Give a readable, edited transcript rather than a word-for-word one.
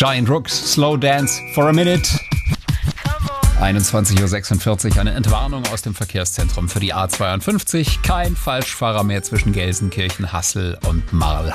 Giant Rooks, Slow Dance for a Minute. 21.46 Uhr, eine Entwarnung aus dem Verkehrszentrum für die A52. Kein Falschfahrer mehr zwischen Gelsenkirchen, Hassel und Marl.